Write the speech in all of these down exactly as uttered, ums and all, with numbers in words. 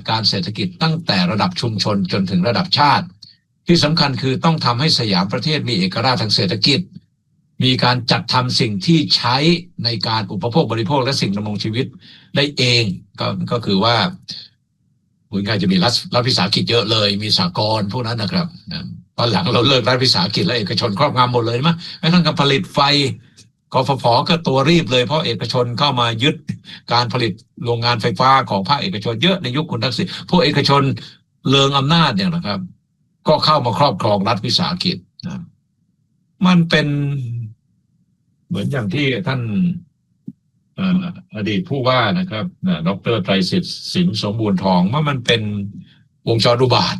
การเศรษฐกิจตั้งแต่ระดับชุมชนจนถึงระดับชาติที่สำคัญคือต้องทำให้สยามประเทศมีเอกราชทางเศรษฐกิจมีการจัดทำสิ่งที่ใช้ในการอุปโภคบริโภคและสิ่งดำรงชีวิตได้เองก็ก็คือว่าคุณกายจะมีรัฐรัฐวิสาหกิจเยอะเลยมีสหกรณ์พวกนั้นนะครับตอนหลังเราเลิกรัฐวิสาหกิจและเอกชนครอบงำหมดเลยมั้ยแม้กระทั่งการผลิตไฟกฟผ.ก็ตัวรีบเลยเพราะเอกชนเข้ามายึดการผลิตโรงงานไฟฟ้าของภาคเอกชนเยอะในยุคคุณทักษิณพวกเอกชนเลิงอำนาจเนี่ยนะครับก็เข้ามาครอบครองรัฐวิสาหกิจนะมันเป็นเหมือนอย่างที่ท่านอดีตผู้ว่านะครับดร.ไตรสิทธิ์สินสมบูรณ์ทองว่ามันเป็นวงจรอุบาท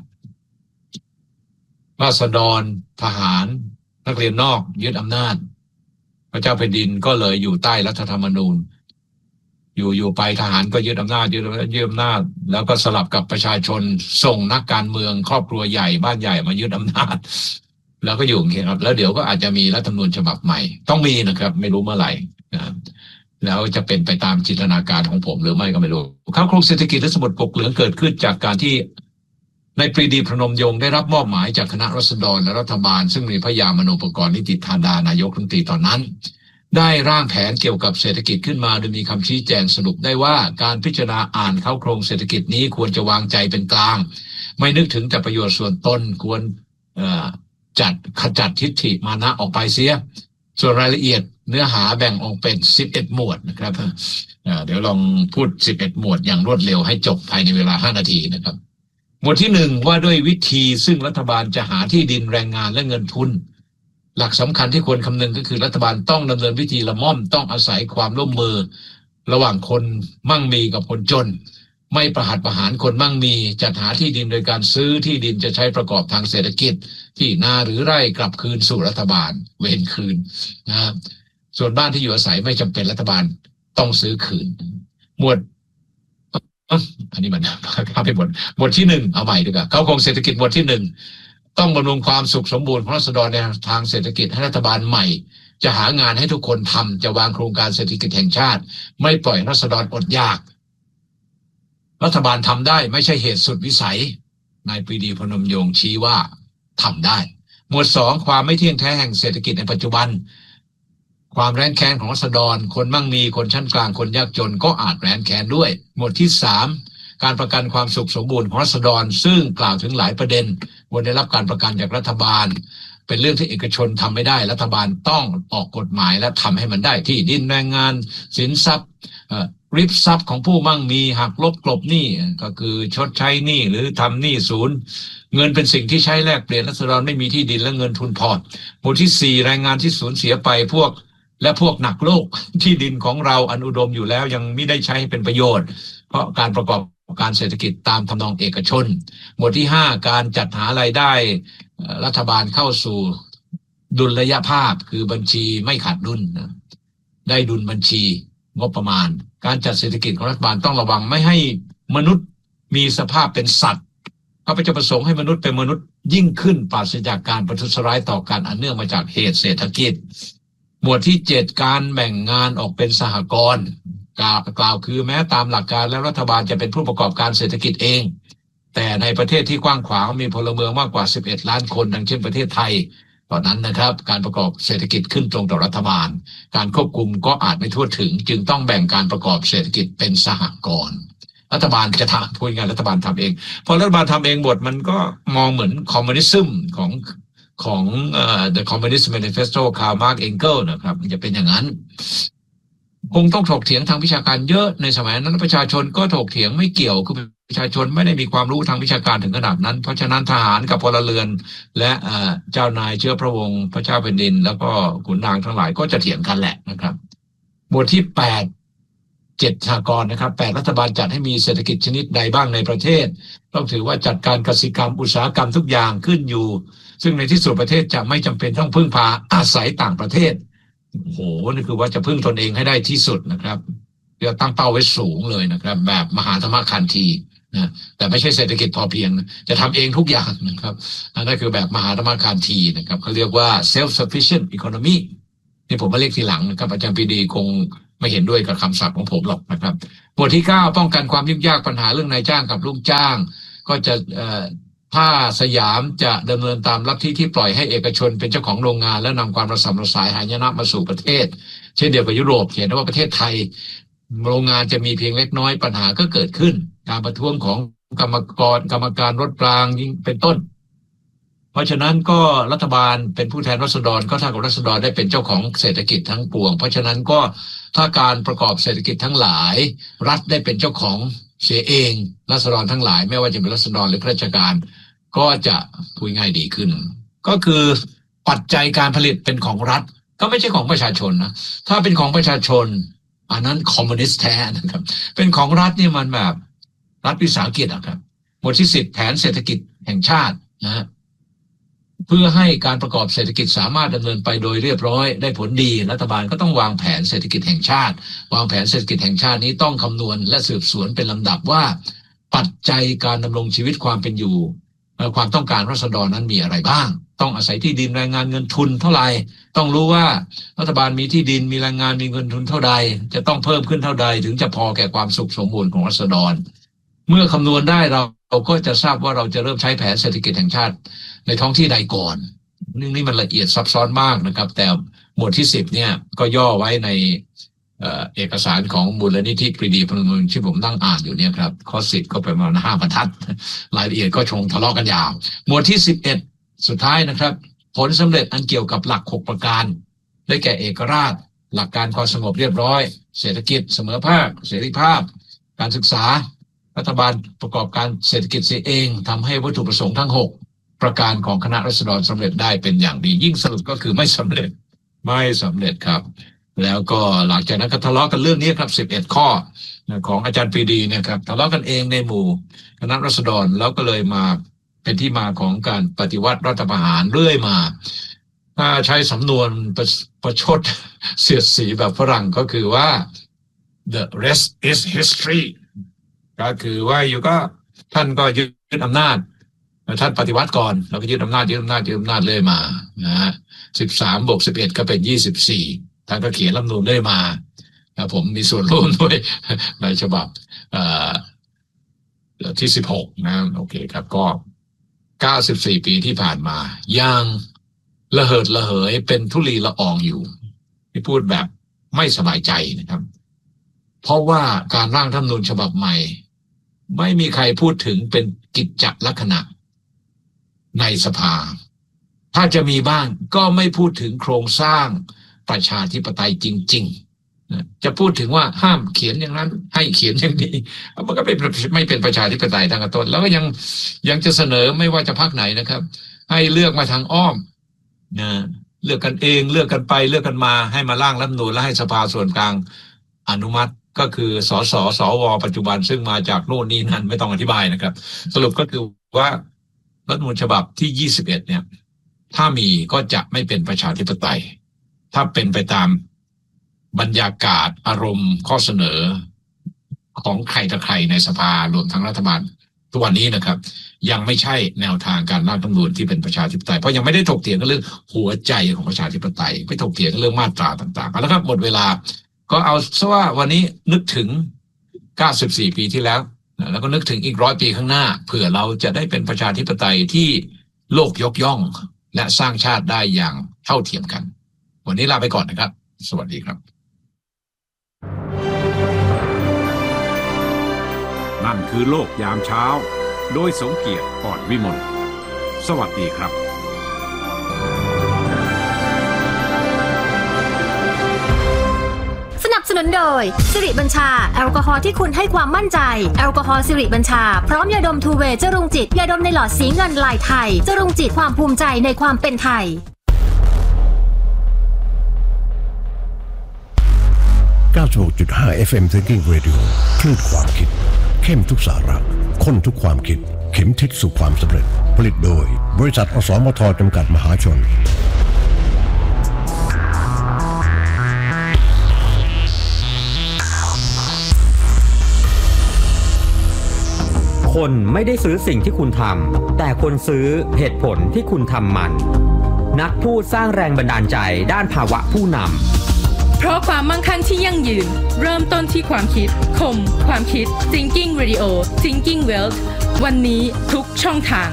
ราษฎรทหารนักเรียนนอกยึดอำนาจพระเจ้าแผ่นดินก็เลยอยู่ใต้รัฐธรรมนูญอยู่อยู่ไปทหารก็ยึดอำนาจยึดยึดอำนาจแล้วก็สลับกับประชาชนส่งนักการเมืองครอบครัวใหญ่บ้านใหญ่มายึดอำนาจแล้วก็อยู่อย่างนี้ครับแล้วเดี๋ยวก็อาจจะมีรัฐธรรมนูญฉบับใหม่ต้องมีนะครับไม่รู้เมื่อไหร่นะครับแล้วจะเป็นไปตามจินตนาการของผมหรือไม่ก็ไม่รู้ข้าวโครงเศรษฐกิจและสมุดปกเหลืองเกิดขึ้นจากการที่ในปรีดีพนมยงค์ได้รับมอบหมายจากคณะราษฎรและรัฐบาลซึ่งมีพระยามโนปกรณ์นิติธาดานายกรัฐมนตรีตอนนั้นได้ร่างแผนเกี่ยวกับเศรษฐกิจขึ้นมาโดยมีคำชี้แจงสรุปได้ว่าการพิจารณาอ่านเข้าโครงเศรษฐกิจนี้ควรจะวางใจเป็นกลางไม่นึกถึงแต่ประโยชน์ส่วนตนควรจัดขจัดทิฏฐิมานะออกไปเสียส่วนรายละเอียดเนื้อหาแบ่งออกเป็นสิบเอ็ดหมวดนะครับเดี๋ยวลองพูดสิบเอ็ดหมวดอย่างรวดเร็วให้จบภายในเวลาห้านาทีนะครับหมวดที่หนึ่งว่าด้วยวิธีซึ่งรัฐบาลจะหาที่ดินแรงงานและเงินทุนหลักสำคัญที่ควรคำนึงก็คือรัฐบาลต้องดำเนินวิธีละม่อมต้องอาศัยความร่วมมือระหว่างคนมั่งมีกับคนจนไม่ประหัตประหารคนมั่งมีจัดหาที่ดินโดยการซื้อที่ดินจะใช้ประกอบทางเศรษฐกิจที่นาหรือไร่กลับคืนสู่รัฐบาลเวรคืนนะครับส่วนบ้านที่อยู่อาศัยไม่จำเป็นรัฐบาลต้องซื้อคืนหมวดอันนี้มันข้ามไปหมดหมวดที่หนึ่งเอาใหม่ดีกว่าเข้าโครงเศรษฐกิจหมวดที่หนึ่งต้องบำรุงความสุขสมบูรณ์ของราษฎรในทางเศรษฐกิจให้รัฐบาลใหม่จะหางานให้ทุกคนทำจะวางโครงการเศรษฐกิจแห่งชาติไม่ปล่อยราษฎรอดอยากรัฐบาลทำได้ไม่ใช่เหตุสุดวิสัยนายปรีดีพนมยงค์ชี้ว่าทำได้หมวดสองความไม่เที่ยงแท้แห่งเศรษฐกิจในปัจจุบันความแร้นแค้นของราษฎรคนมั่งมีคนชั้นกลางคนยากจนก็อาจแร้นแค้นด้วยหมวดที่สามการประกันความสุขสมบูรณ์ของราษฎรซึ่งกล่าวถึงหลายประเด็นควรได้รับการประกันจากรัฐบาลเป็นเรื่องที่เอกชนทำไม่ได้รัฐบาลต้องออกกฎหมายและทำให้มันได้ที่ดินแรงงานสินทรัพย์ริบทรัพย์ของผู้มั่งมีหักลบกลบหนี้ก็คือชดใช้หนี้หรือทำหนี้ศูนย์เงินเป็นสิ่งที่ใช้แลกเปลี่ยนราษฎรไม่มีที่ดินและเงินทุนพอหมวดที่สี่แรงงานที่สูญเสียไปพวกและพวกหนักโลกที่ดินของเราอันอุดมอยู่แล้วยังไม่ได้ใช้เป็นประโยชน์เพราะการประกอบการเศรษฐกิจตามทำนองเอกชนหมวดที่ห้าการจัดหารายได้รัฐบาลเข้าสู่ดุลยภาพคือบัญชีไม่ขาดดุลได้ดุลบัญชีงบประมาณการจัดเศรษฐกิจของรัฐบาลต้องระวังไม่ให้มนุษย์มีสภาพเป็นสัตว์พระจะประสงค์ให้มนุษย์เป็นมนุษย์ยิ่งขึ้นปราศจากการประทุษร้ายต่อการอันเนื่องมาจากเหตุเศรษฐกิจหมวดที่เจ็ดการแบ่งงานออกเป็นสหกรณ์กล่าวกล่าวคือแม้ตามหลักการแล้วรัฐบาลจะเป็นผู้ประกอบการเศรษฐกิจเองแต่ในประเทศที่กว้างขวางมีพลเมืองมากกว่าสิบเอ็ดล้านคนดังเช่นประเทศไทยตอนนั้นนะครับการประกอบเศรษฐกิจขึ้นตรงต่อรัฐบาลการควบคุมก็อาจไม่ทั่วถึงจึงต้องแบ่งการประกอบเศรษฐกิจเป็นสหกรณ์รัฐบาลจะทำพูดง่ายรัฐบาลทำเองพอรัฐบาลทำเองบทมันก็มองเหมือนคอมมิวนิซึมของของเอ่อ The Communist Manifesto คาร์ล มาร์กซ์ เอ็งเกิลนะครับมันจะเป็นอย่างนั้นคงต้องถกเถียงทางวิชาการเยอะในสมัยนั้นประชาชนก็ถกเถียงไม่เกี่ยวคือประชาชนไม่ได้มีความรู้ทางวิชาการถึงขนาดนั้นเพราะฉะนั้นทหารกับพลเรือนและเจ้านายเชื้อพระวงศ์พระเจ้าแผ่นดินแล้วก็ขุนนางทั้งหลายก็จะเถียงกันแหละนะครับบทที่แปด เจ็ดสหกรณ์นะครับแปดรัฐบาลจัดให้มีเศรษฐกิจชนิดใดบ้างในประเทศต้องถือว่าจัดการกสิกรรมอุตสาหกรรมทุกอย่างขึ้นอยู่ซึ่งในที่สุดประเทศจะไม่จำเป็นต้องพึ่งพาอาศัยต่างประเทศโอ้โหนี่คือว่าจะพึ่งตนเองให้ได้ที่สุดนะครับเราตั้งเป้าไว้สูงเลยนะครับแบบมหาธรรมคันธีนะแต่ไม่ใช่เศรษฐกิจพอเพียงจะทำเองทุกอย่างนะครับนั่นคือแบบมหาธรรมคันธีนะครับเขาเรียกว่า self sufficient economy นี่ผมมาเรียกทีหลังนะครับอาจารย์ปรีดีคงไม่เห็นด้วยกับคำศัพท์ของผมหรอกนะครับหมวดที่เก้าป้องกันความยุ่งยากปัญหาเรื่องนายจ้างกับลูกจ้างก็จะเอ่อถ้าสยามจะดำเนินตามลัทธิที่ปล่อยให้เอกชนเป็นเจ้าของโรงงานและนำความระสำระสายหายนะมาสู่ประเทศเช่นเดียวกับยุโรปเห็นว่าประเทศไทยโรงงานจะมีเพียงเล็กน้อยปัญหาก็เกิดขึ้นการประท้วงของกรรมกรกรรมการรถรางยิ่งเป็นต้นเพราะฉะนั้นก็รัฐบาลเป็นผู้แทนราษฎรก็เท่ากับราษฎรได้เป็นเจ้าของเศรษฐกิจทั้งปวงเพราะฉะนั้นก็ถ้าการประกอบเศรษฐกิจทั้งหลายรัฐได้เป็นเจ้าของเสียเองราษฎรทั้งหลายไม่ว่าจะเป็นราษฎรหรือข้าราชการก็จะพูดง่ายดีขึ้นก็คือปัจจัยการผลิตเป็นของรัฐก็ไม่ใช่ของประชาชนนะถ้าเป็นของประชาชนอันนั้นคอมมิวนิสต์แท้นะครับเป็นของรัฐนี่มันแบบรัฐวิสาหกิจอะครับหมวดที่สิบแผนเศรษฐกิจแห่งชาตินะเพื่อให้การประกอบเศรษฐกิจสามารถดำเนินไปโดยเรียบร้อยได้ผลดีรัฐบาลก็ต้องวางแผนเศรษฐกิจแห่งชาติวางแผนเศรษฐกิจแห่งชาตินี้ต้องคำนวณและสืบสวนเป็นลำดับว่าปัจจัยการดำรงชีวิตความเป็นอยู่ความต้องการราษฎรนั้นมีอะไรบ้างต้องอาศัยที่ดินแรงงานเงินทุนเท่าไหร่ต้องรู้ว่ารัฐบาลมีที่ดินมีแรงงานมีเงินทุนเท่าใดจะต้องเพิ่มขึ้นเท่าใดถึงจะพอแก่ความสุขสมบูรณ์ของราษฎรเมื่อคำนวณได้เราเราก็จะทราบว่าเราจะเริ่มใช้แผนเศรษฐกิจแห่งชาติในท้องที่ใดก่อนเรื่องนี้มันละเอียดซับซ้อนมากนะครับแต่หมวดที่สิบเนี่ยก็ย่อไว้ในเอ่อเอกสารของมูลนิธิปรีดีพลเมืองที่ผมนั่งอ่านอยู่เนี่ยครับข้อสิบก็ประมาณห้าบรรทัดรายละเอียดก็ชงทะเลาะกันยาวหมวดที่สิบเอ็ดสุดท้ายนะครับผลสำเร็จอันเกี่ยวกับหลักหกประการได้แก่เอกราชหลักการความสงบเรียบร้อยเศรษฐกิจเสมอภาคเสรีภาพการศึกษารัฐบาลประกอบการเศรษฐกิจเสียเองทำให้วัตถุประสงค์ทั้งหกประการของคณะราษฎรสำเร็จได้เป็นอย่างดียิ่งสรุปก็คือไม่สำเร็จไม่สำเร็จครับแล้วก็หลังจากนั้นก็ทะเลาะกันเรื่องนี้ครับสิบเอ็ดข้อของอาจารย์ปรีดีเนี่ยครับทะเลาะกันเองในหมู่คณะราษฎรแล้วก็เลยมาเป็นที่มาของการปฏิวัติรัฐประหารเรื่อยมาถ้าใช้สำนวนประประชดเสียดสีแบบฝรั่งก็คือว่า the rest is history ก็คือว่าอยู่ก็ท่านก็ยึดอำนาจท่านปฏิวัติก่อนแล้วก็ยึดอำนาจยึดอำนาจยึดอำนาจเลยมานะฮะสิบสามบวกสิบเอ็ดก็เป็นยี่สิบสี่ท่านก็เขียนรัฐธรรมนูญเลยมาแล้วผมมีส่วนร่วมด้วยในฉบับที่สิบหกนะโอเคครับก็เก้าสิบสี่ปีที่ผ่านมายังระเหิดระเหยเป็นธุลีละอองอยู่ที่พูดแบบไม่สบายใจนะครับเพราะว่าการร่างรัฐธรรมนูญฉบับใหม่ไม่มีใครพูดถึงเป็นกิจจลักษณะในสภาถ้าจะมีบ้างก็ไม่พูดถึงโครงสร้างประชาธิปไตยจริงๆจะพูดถึงว่าห้ามเขียนอย่างนั้นให้เขียนอย่างนี้มันก็ไม่ไม่เป็นประชาธิปไตยทางต้นแล้วก็ยังยังจะเสนอไม่ว่าจะพรรคไหนนะครับให้เลือกมาทางอ้อมนะเลือกกันเองเลือกกันไปเลือกกันมาให้มาร่างรัฐธรรมนูญและให้สภาส่วนกลางอนุมัติก็คือสสสวปัจจุบันซึ่งมาจากโน่นนี่นั่นไม่ต้องอธิบายนะครับสรุปก็คือว่ารัฐธรรมนูญฉบับที่ยี่สิบเอ็ดเนี่ยถ้ามีก็จะไม่เป็นประชาธิปไตยถ้าเป็นไปตามบรรยากาศอารมณ์ข้อเสนอของใครต่อใครในสภารวมทั้งรัฐบาลทุกวันนี้นะครับยังไม่ใช่แนวทางการร่างรัฐธรรมนูญที่เป็นประชาธิปไตยเพราะยังไม่ได้ถกเถียงกันเรื่องหัวใจของประชาธิปไตยไม่ถกเถียงกันเรื่องมาตราต่างๆแล้วครับหมดเวลาก็เอาซะว่าวันนี้นึกถึงเก้าสิบสี่ปีที่แล้วแล้วก็นึกถึงอีกร้อยปีข้างหน้าเผื่อเราจะได้เป็นประชาธิปไตยที่โลกยกย่องและสร้างชาติได้อย่างเท่าเทียมกันวันนี้ลาไปก่อนนะครับสวัสดีครับนั่นคือโลกยามเช้าโดยสมเกียรติอ่อนวิมลสวัสดีครับสนับสนุนโดยสิริบัญชาแอลกอฮอล์ที่คุณให้ความมั่นใจแอลกอฮอล์สิริบัญชาพร้อมยาดมทูเวย์จรุงจิตยาดมในหลอดสีเงินลายไทยจรุงจิตความภูมิใจในความเป็นไทยเก้าสิบหกจุดห้า เอฟ เอ็ม Thinking Radio คลื่นความคิดเข้มทุกสาระข้นทุกความคิดเข็มทิศสู่ความสำเร็จผลิตโดยบริษัทอสมทจำกัดมหาชนคนไม่ได้ซื้อสิ่งที่คุณทำแต่คนซื้อเหตุผลที่คุณทำมันนักพูดสร้างแรงบันดาลใจด้านภาวะผู้นำเพราะความมั่งคั่งที่ยั่งยืนเริ่มต้นที่ความคิดคมความคิด Thinking Radio Thinking Wealth วันนี้ทุกช่องทาง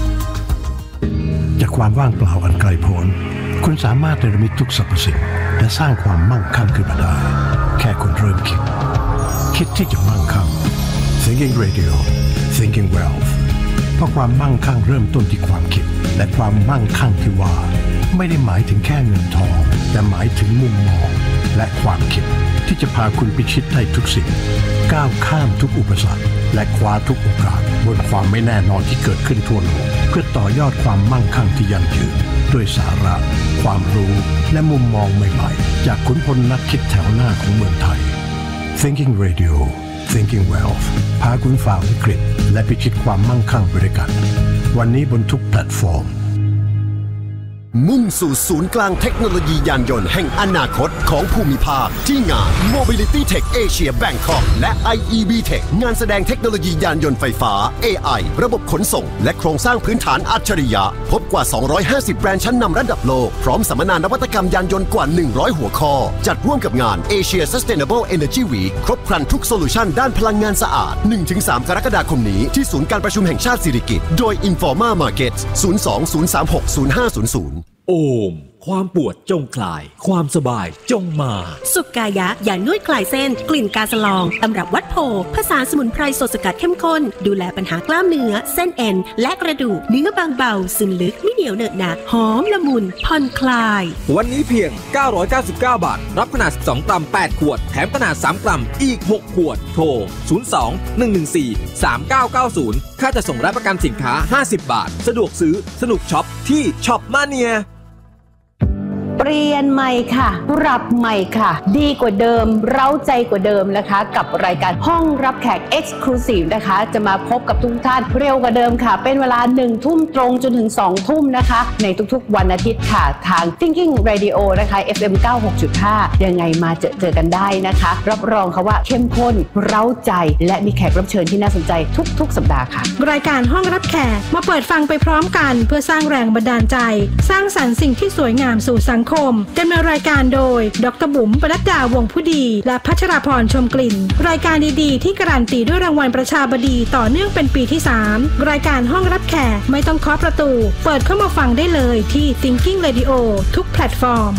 จากความว่างเปล่าอันไกลโพ้นคุณสามารถเนรมิตทุกสรรพสิ่งและสร้างความมั่งคั่งขึ้นมาได้แค่คุณเริ่มคิดคิดที่จะมั่งคั่ง Thinking Radio Thinking Wealth เพราะความมั่งคั่งเริ่มต้นที่ความคิดและความมั่งคั่งที่ว่าไม่ได้หมายถึงแค่เงินทองแต่หมายถึงมุมมองและความคิดที่จะพาคุณพิชิตได้ทุกสิ่งก้าวข้ามทุกอุปสรรคและคว้าทุกโอกาสบนความไม่แน่นอนที่เกิดขึ้นทั่วโลกเพื่อต่อยอดความมั่งคั่งที่ยั่งยืนด้วยสาระความรู้และมุมมองใหม่ๆจากขุนพลนักคิดแถวหน้าของเมืองไทย Thinking Radio Thinking Wealth พาคุณฝ่าวิกฤตและพิชิตความมั่งคั่งไปด้วยกันวันนี้บนทุกแพลตฟอร์มมุ่งสู่ศูนย์กลางเทคโนโลยียานยนต์แห่งอนาคตของภูมิภาคที่งาน Mobility Tech Asia Bangkok และ ไอ อี บี Tech งานแสดงเทคโนโลยียานยนต์ไฟฟ้า เอ ไอ ระบบขนส่งและโครงสร้างพื้นฐานอัจฉริยะพบกว่าสองร้อยห้าสิบแบรนด์ชั้นนำระดับโลกพร้อมสัมมนานวัตกรรมยานยนต์กว่าหนึ่งร้อยหัวข้อจัดร่วมกับงาน Asia Sustainable Energy Week ครบครันทุกโซลูชันด้านพลังงานสะอาด หนึ่งถึงสาม กรกฎาคมนี้ที่ศูนย์การประชุมแห่งชาติสิริกิติ์โดย Informa Markets ศูนย์ สอง ศูนย์ สาม หก ศูนย์ ห้า ศูนย์ ศูนย์โอมความปวดจงคลายความสบายจงมาสุกายะยานวดคลายเส้นกลิ่นกาสลองตำรับวัดโพผสานสมุนไพรสดสกัดเข้มข้นดูแลปัญหากล้ามเนื้อเส้นเอ็นและกระดูกเนื้อบางเบาซึมลึกไม่เหนียวเหนอะหนะหอมละมุนผ่อนคลายวันนี้เพียงเก้าร้อยเก้าสิบเก้าบาทรับขนาดสิบสองกรัมแปดขวดแถมขนาดสามกรัมอีกหกขวดโทรศูนย์ สอง หนึ่ง หนึ่ง สี่ สาม เก้า เก้า ศูนย์ค่าจัดส่งและประกันสินค้าห้าสิบบาทสะดวกซื้อสนุกช็อปที่ช็อปมาเนียเปลี่ยนใหม่ค่ะปรับใหม่ค่ะดีกว่าเดิมเร้าใจกว่าเดิมนะคะกับรายการห้องรับแขก Exclusive นะคะจะมาพบกับทุกท่านเร็วกว่าเดิมค่ะเป็นเวลาหนึ่งทุ่มตรงจนถึงสองทุ่มนะคะในทุกๆวันอาทิตย์ค่ะทาง Thinking Radio นะคะ เอฟ เอ็ม เก้าสิบหกจุดห้า ยังไงมาเจอเจอกันได้นะคะรับรองค่ะว่าเข้มข้นเร้าใจและมีแขกรับเชิญที่น่าสนใจทุกๆสัปดาห์ค่ะรายการห้องรับแขกมาเปิดฟังไปพร้อมกันเพื่อสร้างแรงบันดาลใจสร้างสรรค์สิ่งที่สวยงามสู่สังคมดำเนินรายการโดยดร.บุ๋มปนัดดาวงผู้ดีและพัชราพรชมกลิ่นรายการดีๆที่การันตีด้วยรางวัลประชาบดีต่อเนื่องเป็นปีที่สามรายการห้องรับแขกไม่ต้องเคาะประตูเปิดเข้ามาฟังได้เลยที่ Thinking Radio ทุกแพลตฟอร์ม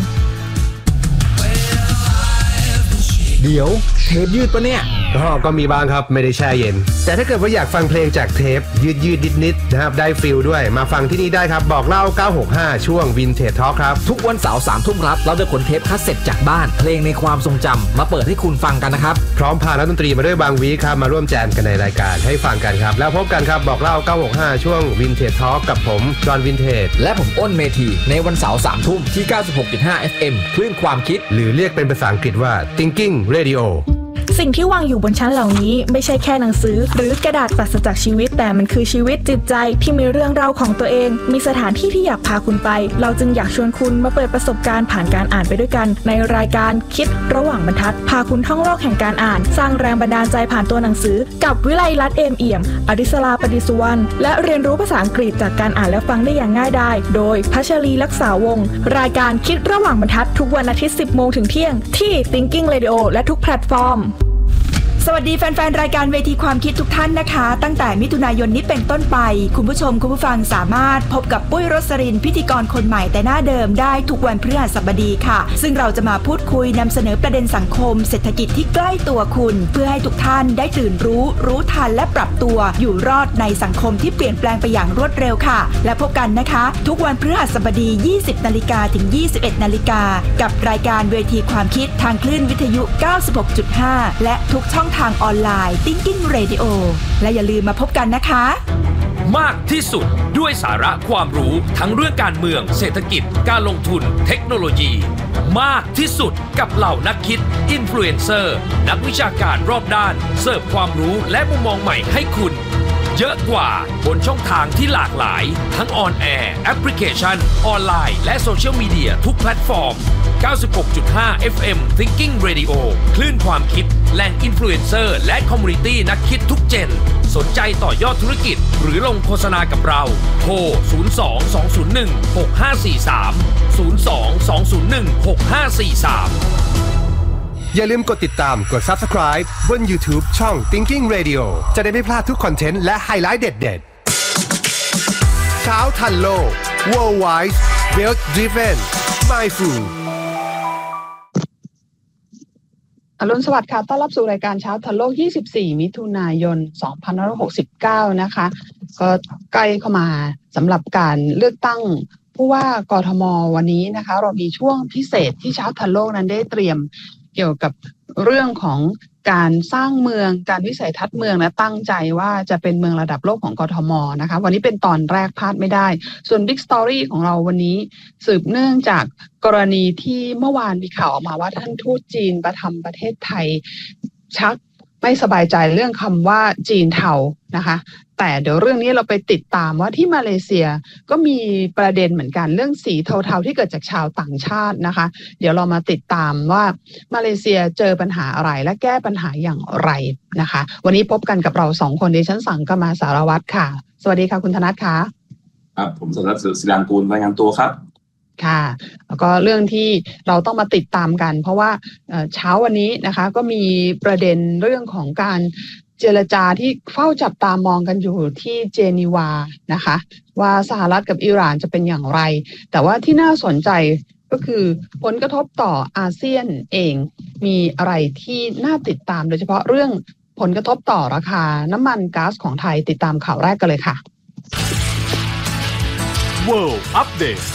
เดี๋ยวเทปยืดปะเนี่ยก็ก็มีบ้างครับไม่ได้แช่เย็นแต่ถ้าเกิดว่าอยากฟังเพลงจากเทปยืดยืดนิดนิดนะครับได้ฟิลด้วยมาฟังที่นี่ได้ครับบอกเล่าเก้าหกห้าช่วง Vintage Talk ครับทุกวันเสาร์สามทุ่มครับเราจะขนเทปคัสเซ็ตจากบ้านเพลงในความทรงจำมาเปิดให้คุณฟังกันนะครับพร้อมพานักดนตรีมาด้วยบางวีครับมาร่วมแจมกันในรายการให้ฟังกันครับแล้วพบกันครับบอกเล่าเก้าหกห้าช่วง Vintage Talk กับผมจอห์นวินเทจและผมอ้นเมธีในวันเสาร์สามทุ่มที่ เก้าสิบหกจุดห้า เอฟ เอ็ม คลื่นความคิดหรือเรียกเป็นภาษาอังกฤษว่า Thinking Radio สิ่งที่วางอยู่บนชั้นเหล่านี้ไม่ใช่แค่หนังสือหรือกระดาษปราศจากชีวิตแต่มันคือชีวิตจิตใจที่มีเรื่องราวของตัวเองมีสถานที่ที่อยากพาคุณไปเราจึงอยากชวนคุณมาเปิดประสบการณ์ผ่านการอ่านไปด้วยกันในรายการคิดระหว่างบรรทัดพาคุณท่องโลกแห่งการอ่านสร้างแรงบันดาลใจผ่านตัวหนังสือกับวิไลรัตน์เอมเอี่ยมอดิศราปดิสุวรรณและเรียนรู้ภาษาอังกฤษจากการอ่านและฟังได้อย่างง่ายดายโดยพัชรีลักษาวงศ์รายการคิดระหว่างบรรทัดทุกวันอาทิตย์ สิบโมงถึงเที่ยงที่ Thinking Radio และทุกแพลตฟอร์มสวัสดีแฟนๆรายการเวทีความคิดทุกท่านนะคะตั้งแต่มิถุนายนนี้เป็นต้นไปคุณผู้ชมคุณผู้ฟังสามารถพบกับปุ้ยรสรินพิธีกรคนใหม่แต่หน้าเดิมได้ทุกวันพฤหัสบดีค่ะซึ่งเราจะมาพูดคุยนำเสนอประเด็นสังคมเศรษฐกิจที่ใกล้ตัวคุณเพื่อให้ทุกท่านได้ตื่นรู้รู้ทันและปรับตัวอยู่รอดในสังคมที่เปลี่ยนแปลงไปอย่างรวดเร็วค่ะและพบกันนะคะทุกวันพฤหัสบดี ยี่สิบนาฬิกาถึง ยี่สิบเอ็ดนาฬิกากับรายการเวทีความคิดทางคลื่นวิทยุ เก้าสิบหกจุดห้า และทุกช่องทางออนไลน์Thinking Radio และอย่าลืมมาพบกันนะคะมากที่สุดด้วยสาระความรู้ทั้งเรื่องการเมืองเศรษฐกิจการลงทุนเทคโนโลยีมากที่สุดกับเหล่านักคิดอินฟลูเอนเซอร์นักวิชาการรอบด้านเสิร์ฟความรู้และมุมมองใหม่ให้คุณเยอะกว่าบนช่องทางที่หลากหลายทั้งออนแอร์แอปพลิเคชันออนไลน์และโซเชียลมีเดียทุกแพลตฟอร์ม เก้าสิบหกจุดห้า เอฟ เอ็ม Thinking Radio คลื่นความคิดแหล่งอินฟลูเอนเซอร์และคอมมูนิตี้นักคิดทุกเจนสนใจต่อยอดธุรกิจหรือลงโฆษณากับเราโทรศูนย์ สอง สอง ศูนย์ หนึ่ง หก ห้า สี่ สาม ศูนย์ สอง สอง ศูนย์ หนึ่ง หก ห้า สี่ สามอย่าลืมกดติดตามกด Subscribe บน YouTube ช่อง Thinking Radio จะได้ไม่พลาดทุกคอนเทนต์และไฮไลท์เด็ดๆเช้าทันโลก Worldwide Wealth Driven Mindful อรุณสวัสดิ์ค่ะต้อนรับสู่รายการเช้าทันโลกยี่สิบสี่มิถุนายนสองพันห้าร้อยหกสิบเก้านะคะก็ใกล้เข้ามาสำหรับการเลือกตั้งผู้ว่ากทมวันนี้นะคะเรามีช่วงพิเศษที่เช้าทันโลกนั้นได้เตรียมเกี่ยวกับเรื่องของการสร้างเมืองการวิสัยทัศน์เมืองและตั้งใจว่าจะเป็นเมืองระดับโลกของกทมนะคะวันนี้เป็นตอนแรกพลาดไม่ได้ส่วน Big Story ของเราวันนี้สืบเนื่องจากกรณีที่เมื่อวานมีข่าวออกมาว่าท่านทูตจีนประทำประเทศไทยชักไม่สบายใจเรื่องคำว่าจีนเทานะคะแต่เดี๋ยวเรื่องนี้เราไปติดตามว่าที่มาเลเซียก็มีประเด็นเหมือนกันเรื่องสีเทาๆที่เกิดจากชาวต่างชาตินะคะเดี๋ยวเรามาติดตามว่ามาเลเซียเจอปัญหาอะไรและแก้ปัญหาอย่างไรนะคะวันนี้พบกันกับเราสองคนดิฉันสังกมาสารวัตรค่ะสวัสดีค่ะคุณธนัทค่ะครับผมสรศศิลางกูลรายงานตัวครับค่ะแล้วก็เรื่องที่เราต้องมาติดตามกันเพราะว่าเช้าวันนี้นะคะก็มีประเด็นเรื่องของการเจรจาที่เฝ้าจับตามองกันอยู่ที่เจนีวานะคะว่าสหรัฐกับอิหร่านจะเป็นอย่างไรแต่ว่าที่น่าสนใจก็คือผลกระทบต่ออาเซียนเองมีอะไรที่น่าติดตามโดยเฉพาะเรื่องผลกระทบต่อราคาน้ำมันก๊าซของไทยติดตามข่าวแรกกันเลยค่ะ World Update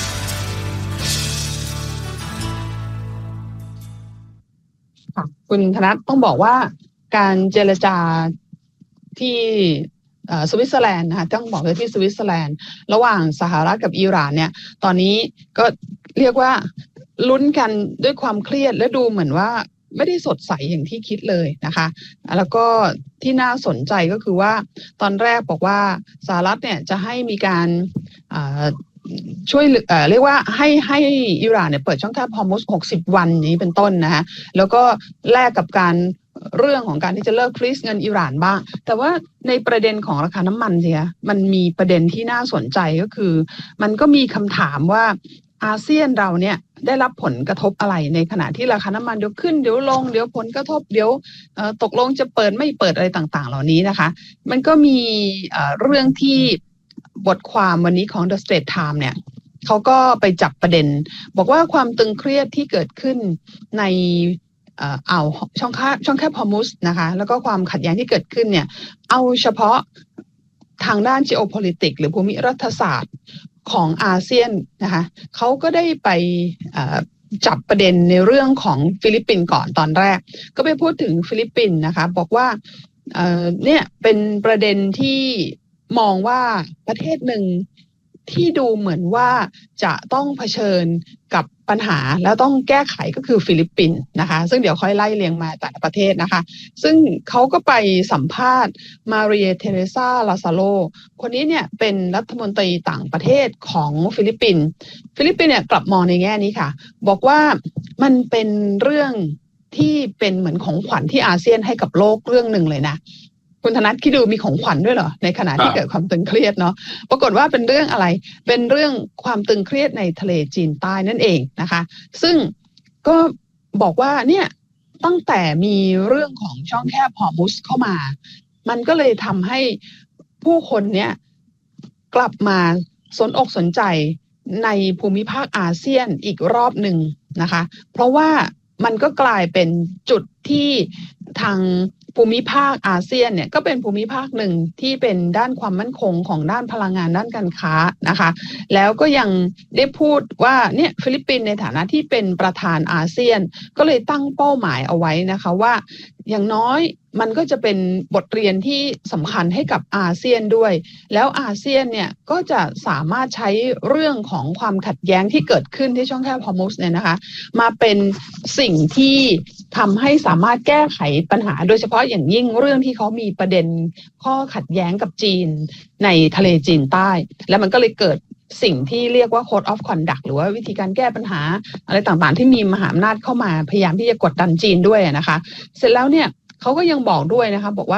คุณธนัทต้องบอกว่าการเจรจาที่สวิตเซอร์แลนด์นะคะต้องบอกเลยที่สวิตเซอร์แลนด์ระหว่างสหรัฐกับอิหร่านเนี่ยตอนนี้ก็เรียกว่าลุ้นกันด้วยความเครียดและดูเหมือนว่าไม่ได้สดใสอย่างที่คิดเลยนะคะแล้วก็ที่น่าสนใจก็คือว่าตอนแรกบอกว่าสหรัฐเนี่ยจะให้มีการช่วยเอ่อเรียกว่าให้ให้อิหร่านเนี่ยเปิดช่องทางฮอร์มุซหกสิบวันนี้เป็นต้นนะฮะแล้วก็แลกกับการเรื่องของการที่จะเลิกฟรีซเงินอิหร่านบ้างแต่ว่าในประเด็นของราคาน้ำมันเนี่ยมันมีประเด็นที่น่าสนใจก็คือมันก็มีคำถามว่าอาเซียนเราเนี่ยได้รับผลกระทบอะไรในขณะที่ราคาน้ำมันเดี๋ยวขึ้นเดี๋ยวลงเดี๋ยวผลกระทบเดี๋ยวตกลงจะเปิดไม่เปิดอะไรต่างๆเหล่านี้นะคะมันก็มีเรื่องที่บทความวันนี้ของ The Straits Times เนี่ยเขาก็ไปจับประเด็นบอกว่าความตึงเครียดที่เกิดขึ้นในอ่าวช่องแคบช่องแคบฮอร์มุซนะคะแล้วก็ความขัดแย้งที่เกิดขึ้นเนี่ยเอาเฉพาะทางด้าน geopolitics หรือภูมิรัฐศาสตร์ของอาเซียนนะคะเขาก็ได้ไปจับประเด็นในเรื่องของฟิลิปปินส์ก่อนตอนแรกก็ไปพูดถึงฟิลิปปินส์นะคะบอกว่าเนี่ยเป็นประเด็นที่มองว่าประเทศหนึ่งที่ดูเหมือนว่าจะต้องเผชิญกับปัญหาแล้วต้องแก้ไขก็คือฟิลิปปินส์นะคะซึ่งเดี๋ยวค่อยไล่เรียงมาแต่ละประเทศนะคะซึ่งเขาก็ไปสัมภาษณ์มาเรียเทเรซาลาซาโลคนนี้เนี่ยเป็นรัฐมนตรีต่างประเทศของฟิลิปปินส์ฟิลิปปินส์เนี่ยกลับมองในแง่นี้ค่ะบอกว่ามันเป็นเรื่องที่เป็นเหมือนของขวัญที่อาเซียนให้กับโลกเรื่องหนึ่งเลยนะคุณธนัทคิดดูมีของขวัญด้วยเหรอในขณะที่เกิดความตึงเครียดเนาะปรากฏว่าเป็นเรื่องอะไรเป็นเรื่องความตึงเครียดในทะเลจีนใต้นั่นเองนะคะซึ่งก็บอกว่าเนี่ยตั้งแต่มีเรื่องของช่องแคบฮอร์มุซเข้ามามันก็เลยทำให้ผู้คนเนี่ยกลับมาสนอกสนใจในภูมิภาคอาเซียนอีกรอบหนึ่งนะคะเพราะว่ามันก็กลายเป็นจุดที่ทางภูมิภาคอาเซียนเนี่ยก็เป็นภูมิภาคหนึ่งที่เป็นด้านความมั่นคงของด้านพลังงานด้านการค้านะคะแล้วก็ยังได้พูดว่าเนี่ยฟิลิปปินส์ในฐานะที่เป็นประธานอาเซียนก็เลยตั้งเป้าหมายเอาไว้นะคะว่าอย่างน้อยมันก็จะเป็นบทเรียนที่สำคัญให้กับอาเซียนด้วยแล้วอาเซียนเนี่ยก็จะสามารถใช้เรื่องของความขัดแย้งที่เกิดขึ้นที่ช่องแคบฮอร์มุซเนี่ยนะคะมาเป็นสิ่งที่ทำให้สามารถแก้ไขปัญหาโดยเฉพาะอย่างยิ่งเรื่องที่เขามีประเด็นข้อขัดแย้งกับจีนในทะเลจีนใต้แล้วมันก็เลยเกิดสิ่งที่เรียกว่า Code of Conduct หรือว่าวิธีการแก้ปัญหาอะไรต่างๆที่มีมหาอำนาจเข้ามาพยายามที่จะกดดันจีนด้วยนะคะเสร็จแล้วเนี่ยเขาก็ยังบอกด้วยนะคะบอกว่า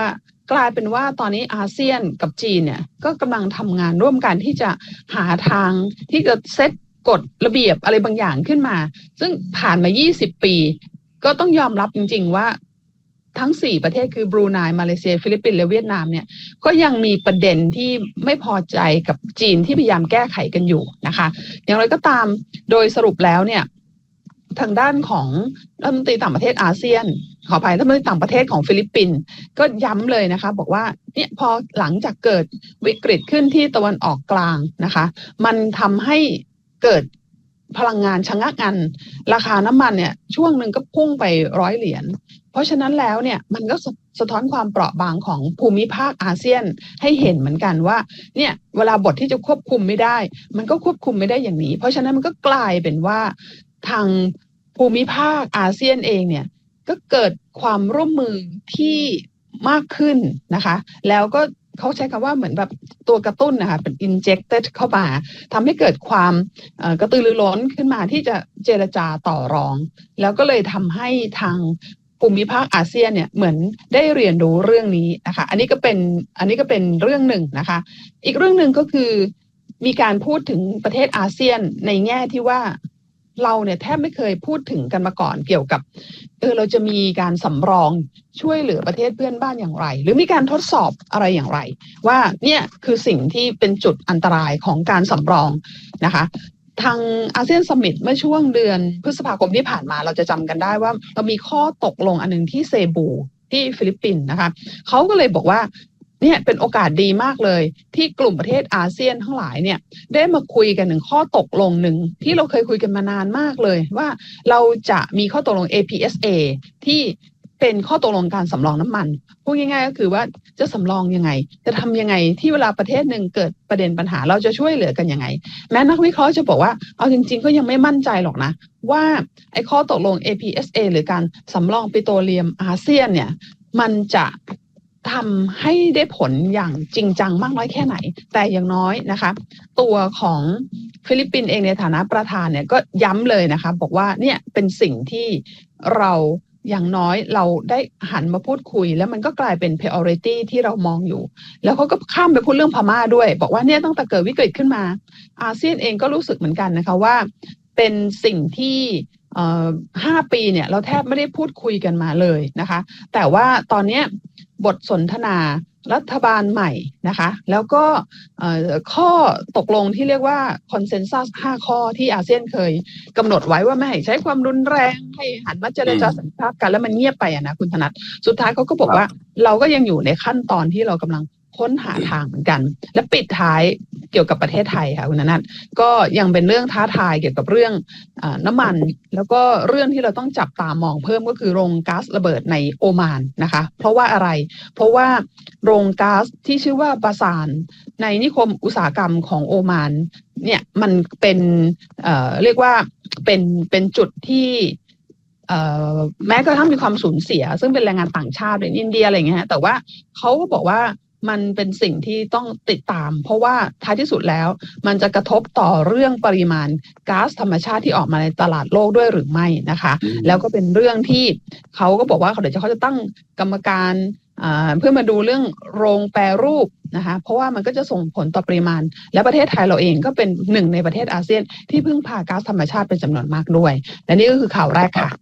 กลายเป็นว่าตอนนี้อาเซียนกับจีนเนี่ยก็กำลังทำงานร่วมกันที่จะหาทางที่จะเซตกฎระเบียบอะไรบางอย่างขึ้นมาซึ่งผ่านมายี่สิบปีก็ต้องยอมรับจริงๆว่าทั้งสี่ประเทศคือบรูไนมาเลเซียฟิลิปปินส์และเวียดนามเนี่ยก็ยังมีประเด็นที่ไม่พอใจกับจีนที่พยายามแก้ไขกันอยู่นะคะอย่างไรก็ตามโดยสรุปแล้วเนี่ยทางด้านของรัฐมนตรีต่างประเทศอาเซียนขออภัยรัฐมนตรีต่างประเทศของฟิลิปปินส์ก็ย้ำเลยนะคะบอกว่าเนี่ยพอหลังจากเกิดวิกฤตขึ้นที่ตะวันออกกลางนะคะมันทำให้เกิดพลังงานชะงักงันราคาน้ำมันเนี่ยช่วงหนึ่งก็พุ่งไปร้อยเหรียญเพราะฉะนั้นแล้วเนี่ยมันก็สะท้อนความเปราะบางของภูมิภาคอาเซียนให้เห็นเหมือนกันว่าเนี่ยเวลาบทที่จะควบคุมไม่ได้มันก็ควบคุมไม่ได้อย่างนี้เพราะฉะนั้นมันก็กลายเป็นว่าทางภูมิภาคอาเซียนเองเนี่ยก็เกิดความร่วมมือที่มากขึ้นนะคะแล้วก็เขาใช้คำว่าเหมือนแบบตัวกระตุ้นนะคะเป็น injected เข้ามาทำให้เกิดความกระตือรือร้นขึ้นมาที่จะเจรจาต่อรองแล้วก็เลยทำให้ทางภูมิภาคอาเซียนเนี่ยเหมือนได้เรียนรู้เรื่องนี้นะคะอันนี้ก็เป็นอันนี้ก็เป็นเรื่องหนึ่งนะคะอีกเรื่องหนึ่งก็คือมีการพูดถึงประเทศอาเซียนในแง่ที่ว่าเราเนี่ยแทบไม่เคยพูดถึงกันมาก่อนเกี่ยวกับเออเราจะมีการสำรองช่วยเหลือประเทศเพื่อนบ้านอย่างไรหรือมีการทดสอบอะไรอย่างไรว่าเนี่ยคือสิ่งที่เป็นจุดอันตรายของการสำรองนะคะทางอาเซียนซัมมิตเมื่อช่วงเดือนพฤษภาคมที่ผ่านมาเราจะจำกันได้ว่าเรามีข้อตกลงอันหนึ่งที่เซบูที่ฟิลิปปินส์นะคะเขาก็เลยบอกว่าเนี่ยเป็นโอกาสดีมากเลยที่กลุ่มประเทศอาเซียนทั้งหลายเนี่ยได้มาคุยกันหนึ่งข้อตกลงหนึ่งที่เราเคยคุยกันมานานมากเลยว่าเราจะมีข้อตกลง เอ พี เอส เอ ที่เป็นข้อตกลงการสำรองน้ำมันพูดง่ายๆก็คือว่าจะสำรองยังไงจะทำยังไงที่เวลาประเทศหนึ่งเกิดประเด็นปัญหาเราจะช่วยเหลือกันยังไงแม้นักวิเคราะห์จะบอกว่าเอาจริงๆก็ยังไม่มั่นใจหรอกนะว่าไอ้ข้อตกลง เอ พี เอส เอ หรือการสำรองปิโตรเลียมอาเซียนเนี่ยมันจะทำให้ได้ผลอย่างจริงจังมากน้อยแค่ไหนแต่อย่างน้อยนะคะตัวของฟิลิปปินส์เองในฐานะประธานเนี่ยก็ย้ำเลยนะคะบอกว่าเนี่ยเป็นสิ่งที่เราอย่างน้อยเราได้หันมาพูดคุยแล้วมันก็กลายเป็น priority ที่เรามองอยู่แล้วเขาก็ข้ามไปพูดเรื่องพม่าด้วยบอกว่าเนี่ยตั้งแต่เกิดวิกฤตขึ้นมาอาเซียนเองก็รู้สึกเหมือนกันนะคะว่าเป็นสิ่งที่เอ่อห้าปีเนี่ยเราแทบไม่ได้พูดคุยกันมาเลยนะคะแต่ว่าตอนนี้บทสนทนารัฐบาลใหม่นะคะแล้วก็ข้อตกลงที่เรียกว่าคอนเซนแซสห้าข้อที่อาเซียนเคยกำหนดไว้ว่าไม่ให้ใช้ความรุนแรงให้หันมาเจรจาสันติภาพกันแล้วมันเงียบไปอะนะคุณธนัทสุดท้ายเขาก็บอกว่าเราก็ยังอยู่ในขั้นตอนที่เรากำลังค้นหาทางเหมือนกันและปิดท้ายเกี่ยวกับประเทศไทยค่ะคุณธนัทก็ยังเป็นเรื่องท้าทายเกี่ยวกับเรื่องน้ำมันแล้วก็เรื่องที่เราต้องจับตามองเพิ่มก็คือโรงก๊าซระเบิดในโอมานนะคะเพราะว่าอะไรเพราะว่าโรงก๊าซที่ชื่อว่าบาซานในนิคมอุตสาหกรรมของโอมานเนี่ยมันเป็นเอ่อเรียกว่าเป็นเป็นจุดที่เอ่อแม้กระทั่งมีความสูญเสียซึ่งเป็นแรงงานต่างชาติในอินเดียอะไรอย่างเงี้ยแต่ว่าเขาก็บอกว่ามันเป็นสิ่งที่ต้องติดตามเพราะว่าท้ายที่สุดแล้วมันจะกระทบต่อเรื่องปริมาณก๊าซธรรมชาติที่ออกมาในตลาดโลกด้วยหรือไม่นะคะแล้วก็เป็นเรื่องที่เขาก็บอกว่าเขาเดี๋ยวเขาจะตั้งกรรมการเพื่อมาดูเรื่องโรงแปรรูปนะคะเพราะว่ามันก็จะส่งผลต่อปริมาณและประเทศไทยเราเองก็เป็นหนึ่งในประเทศอาเซียนที่พึ่งพาก๊าซธรรมชาติเป็นจำนวนมากด้วยและนี่ก็คือข่าวแรกค่ะ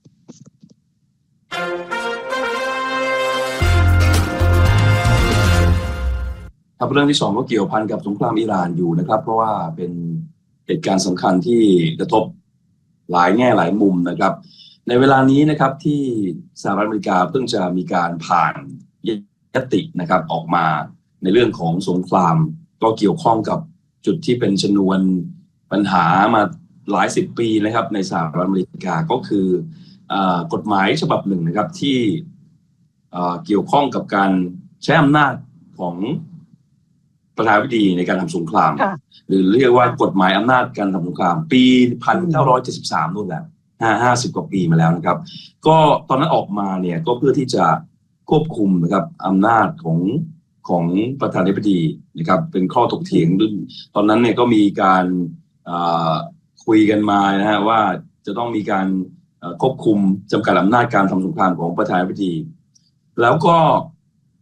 ครับเรื่องที่สองก็เกี่ยวพันกับสงครามอิหร่านอยู่นะครับเพราะว่าเป็นเหตุการณ์สำคัญที่กระทบหลายแง่หลายมุมนะครับในเวลานี้นะครับที่สหรัฐอเมริกาเพิ่งจะมีการผ่านยตินะครับออกมาในเรื่องของสงครามก็เกี่ยวข้องกับจุดที่เป็นชนวนปัญหามาหลายสิบปีนะครับในสหรัฐอเมริกาก็คือกฎหมายฉบับหนึ่งนะครับที่เกี่ยวข้องกับการใช้อำนาจของประธานาธิบดีในการทำสงครามหรือเรียกว่ากฎหมายอำนาจการทำสงครามปีหนึ่งพันเก้าร้อยเจ็ดสิบสามนู่นแหละห้าสิบกว่าปีมาแล้วนะครับก็ตอนนั้นออกมาเนี่ยก็เพื่อที่จะควบคุมนะครับอำนาจของของประธานาธิบดีนะครับเป็นข้อถกเถียงตอนนั้นเนี่ยก็มีการคุยกันมานะฮะว่าจะต้องมีการควบคุมจำกัดอำนาจการทำสงครามของประธานาธิบดีแล้วก็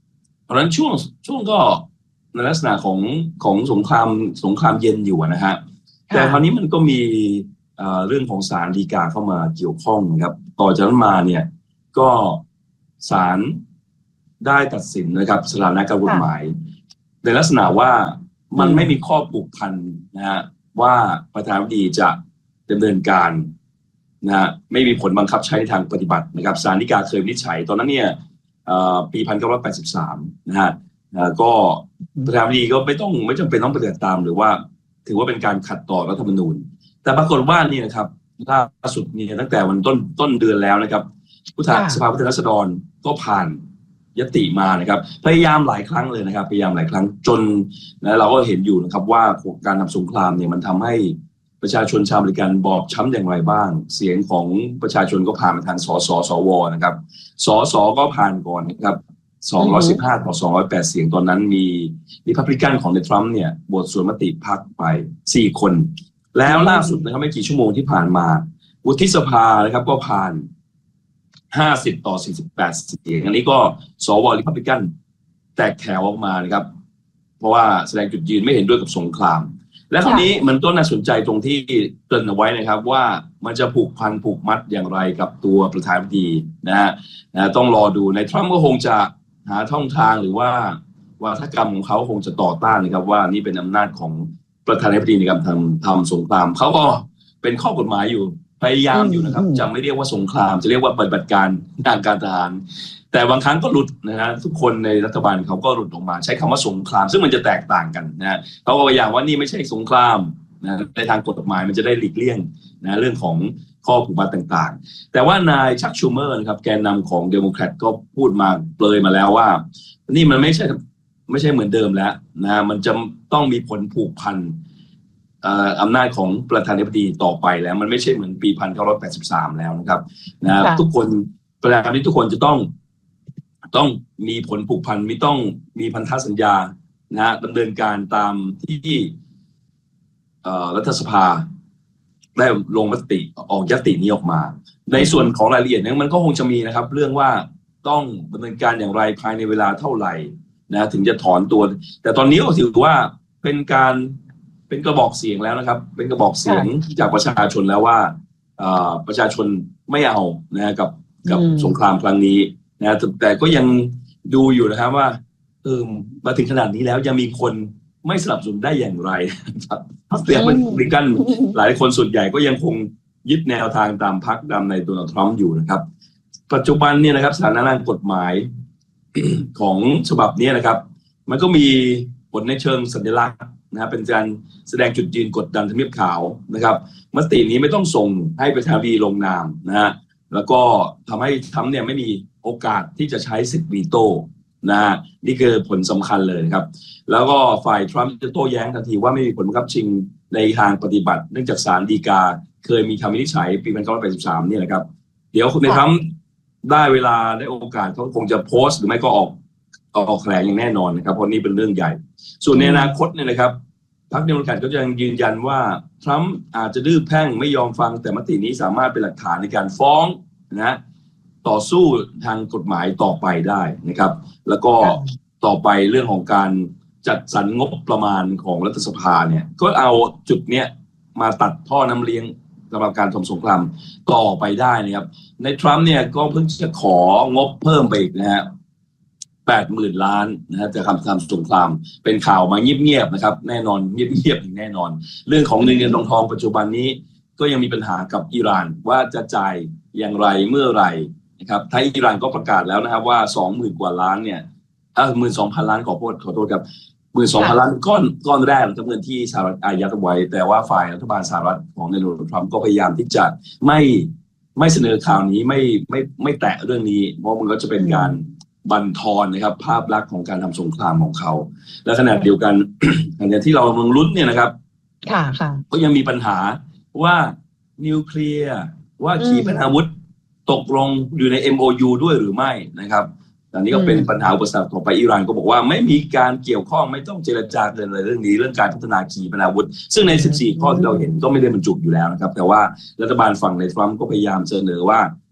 เพราะฉะนั้นช่วงช่วงก็ในลักษณะของของสงครามสงครามเย็นอยู่นะฮะแต่คราวนี้มันก็มีเรื่องของศาลฎีกาเข้ามาเกี่ยวข้องนะครับต่อจากนั้นมาเนี่ยก็ศาลได้ตัดสินนะครับสถานะกฎหมายในลักษณะว่ามันไม่มีข้อผูกพันนะฮะว่าประธานาธิบดีจะดำเนินการนะฮะไม่มีผลบังคับใช้ในทางปฏิบัตินะครับศาลฎีกาเคยวินิจฉัยตอนนั้นเนี่ยปีหนึ่งพันเก้าร้อยแปดสิบสามนะฮะก็ประธานาธิบดีก็ไม่ต้องไม่จำเป็นต้องปฏิบัติตามหรือว่าถือว่าเป็นการขัดต่อรัฐธรรมนูญแต่ปรากฏว่านี่นะครับล่าสุดนี่ตั้งแต่วันต้นต้นเดือนแล้วนะครับผู้แทนสภาผู้แทนราษฎรก็ผ่านยติมานะครับพยายามหลายครั้งเลยนะครับพยายามหลายครั้งจนนะเราก็เห็นอยู่นะครับว่าการทำสงครามเนี่ยมันทำให้ประชาชนชาวอเมริกันบอบช้ำอย่างไรบ้างเสียงของประชาชนก็ผ่านมาทางสสสวนะครับสสก็ผ่านก่อนนะครับสองร้อยสิบห้าต่อสองร้อยแปดเสียงตอนนั้นมีริพับลิกันของในทรัมป์เนี่ยโหวตสวนมติพรรคไปสี่คนแล้วล่าสุดนะครับไม่กี่ชั่วโมงที่ผ่านมาวุฒิสภานะครับก็ผ่านห้าสิบต่อสี่สิบแปดเสียงอันนี้ก็สวริพับลิกันแตกแถวออกมานะครับเพราะว่าแสดงจุดยืนไม่เห็นด้วยกับสงครามและคราวนี้มันก็น่าสนใจตรงที่เกริ่นเอาไว้นะครับว่ามันจะผูกพันผูกมัดอย่างไรกับตัวประธานาธิบดีนะฮะต้องรอดูในทรัมป์ก็คงจะหาช่องทางหรือว่าวาทกรรมของเขาคงจะต่อต้านนะครับว่านี่เป็นอำนาจของประธานาธิบดีในการทำทำสงครามเขาก็เป็นข้อกฎหมายอยู่พยายามอยู่นะครับจะไม่เรียกว่าสงครามจะเรียกว่าปฏิบัติการทางการทหารแต่บางครั้งก็หลุดนะฮะทุกคนในรัฐบาลเขาก็หลุดออกมาใช้คำว่าสงครามซึ่งมันจะแตกต่างกันนะฮะเขาก็พยายามว่านี่ไม่ใช่สงครามนะในทางกฎหมายมันจะได้หลีกเลี่ยงนะเรื่องของข้อผูกมัดต่างๆแต่ว่านายชักชูเมอร์นะครับแกนนำของเดโมแครตก็พูดมาเปรยมาแล้วว่านี่มันไม่ใช่ไม่ใช่เหมือนเดิมแล้วนะมันจะต้องมีผลผูกพันอำนาจของประธานาธิบดีต่อไปแล้วมันไม่ใช่เหมือนปีหนึ่งพันเก้าร้อยแปดสิบสามแล้วนะครับนะทุกคนประธานาธิบดีทุกคนจะต้องต้องมีผลผูกพันไม่ต้องมีพันธสัญญานะฮะดำเนินการตามที่รัฐสภาได้ลงมติออกยตินี้ออกมาในส่วนของรายละเอียดนั้นมันก็คงจะมีนะครับเรื่องว่าต้องดำเนินการอย่างไรภายในเวลาเท่าไหร่นะถึงจะถอนตัวแต่ตอนนี้ก็ถือว่าเป็นการเป็นกระบอกเสียงแล้วนะครับเป็นกระบอกเสียงจากประชาชนแล้วว่าประชาชนไม่เอานะกับกับสงครามครั้งนี้นะแต่ก็ยังดูอยู่นะครับว่าเออมาถึงขนาดนี้แล้วยังมีคนไม่สนับสนุนได้อย่างไรครับเสียงเป็นริกันหลายคนส่วนใหญ่ก็ยังคงยึดแนวทางตามพรรคดำในโดนัลด์ทรัมป์อยู่นะครับปัจจุบันเนี่ยนะครับสารร่างกฎหมายของฉบับนี้นะครับมันก็มีผลในเชิงสัญลักษณ์นะเป็นการแสดงจุดยืนกดดันทำเนียบขาวนะครับมตินี้ไม่ต้องส่งให้ประธานาธิบดีลงนามนะฮะแล้วก็ทำให้ทรัมป์เนี่ยไม่มีโอกาสที่จะใช้สิทธิ์วีโต้นะนี่คือผลสำคัญเลยครับแล้วก็ฝ่ายทรัมป์จะโต้แย้งทันทีว่าไม่มีผลบังคับชิงในทางปฏิบัติเนื่องจากศาลฎีกาเคยมีคำวินิจฉัยปีหนึ่งพันเก้าร้อยแปดสิบสามเนี่ยนะครับเดี๋ยวคุณในทรัมป์ได้เวลาได้โอกาสเขาคงจะโพสต์หรือไม่ก็ออกออกแถลงอย่างแน่นอนนะครับเพราะนี่เป็นเรื่องใหญ่ส่วนในอนาคตเนี่ยนะครับพรรคเดโมแครตก็ยังยืนยันว่าทรัมป์อาจจะดื้อแพ่งไม่ยอมฟังแต่มตินี้สามารถเป็นหลักฐานในการฟ้องนะต่อสู้ทางกฎหมายต่อไปได้นะครับแล้วก็ต่อไปเรื่องของการจัดสรรงบประมาณของรัฐสภาเนี่ยก็เอาจุดเนี้ยมาตัดท่อน้ำเลี้ยงสำหรับการทำสงครามต่อไปได้นะครับในทรัมป์เนี่ยก็เพิ่งจะของบเพิ่มไปอีกนะฮะแปดหมื่นล้านนะฮะจะทำทำสงครามเป็นข่าวมาเงียบๆนะครับแน่นอนเงียบๆอย่างแน่นอนเรื่องของเงินเงินทองทองปัจจุบันนี้ก็ยังมีปัญหากับอิหร่านว่าจะจ่ายอย่างไรเมื่อไหร่นะครับไทยอิหร่านก็ประกาศแล้วนะครับว่า สองหมื่น กว่าล้านเนี่ยเออ หนึ่งหมื่นสองพัน ล้านขอโทษขอโทษครับ หนึ่งหมื่นสองพัน ล้านก้อนก้อนแรกจำเงินที่สหรัฐอายัดไว้แต่ว่าฝ่ายรัฐบาลสหรัฐของโดนัลด์ทรัมป์ก็พยายามที่จะไม่ไม่เสนอข่าวนี้ไม่ไม่ไม่แตะเรื่องนี้เพราะมันก็จะเป็นการบั่นทอนนะครับภาพลักษณ์ของการทำสงครามของเขาและขณะเดียวกัน อย่างที่เรากำลังลุ้นเนี่ยนะครับค่ะค่ะก็ยังมีปัญหาว่านิวเคลียร์ว่าขีปนาวุธตกลงอยู่ใน เอ็ม โอ ยู ด้วยหรือไม่นะครับอันนี้ก็เป็นปัญหาอุปสรรคต่อไปอิหร่านก็บอกว่าไม่มีการเกี่ยวข้องไม่ต้องเจรจาเรื่องอะไรเรื่องนี้เรื่องการพัฒนาขีปนาวุธซึ่งในสิบสี่ข้อที่เราเห็นก็ไม่ได้บรรจุอยู่แล้วนะครับแต่ว่ารัฐบาลฝั่งในทรัมป์ก็พยายามเสนอว่า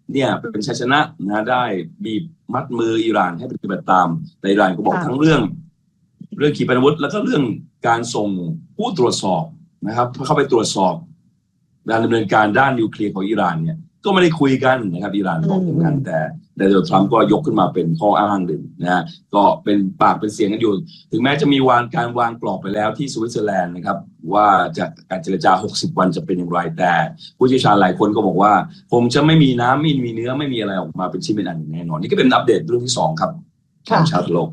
เนี่ยเป็นชัยชนะนะได้บีบมัดมืออิหร่านให้ปฏิบัติตามแต่อิหร่านก็บอกทั้งเรื่องเรื่องขีปนาวุธแล้วก็เรื่องการส่งผู้ตรวจสอบนะครับเข้าไปตรวจสอบการดำเนินการด้านนิวเคลียร์ของอิหร่านเนี่ยก็ไม่ได้คุยกันนะครับอิหร่านบอกอย่างนั้นแต่โดนัลด์ทรัมป์ก็ยกขึ้นมาเป็นข้ออ้างหนึ่งนะฮะก็เป็นปากเป็นเสียงกันอยู่ถึงแม้จะมีวางการวางกรอบไปแล้วที่สวิตเซอร์แลนด์นะครับว่าจะการเจรจาหกสิบวันจะเป็นอย่างไรแต่ผู้เชี่ยวชาญหลายคนก็บอกว่าคงจะไม่มีน้ำไม่มีเนื้อไม่มีอะไรออกมาเป็นชิ้นเป็นอันแน่นอนนี่ก็เป็นอัปเดตเรื่องที่สองครับของชาวโลก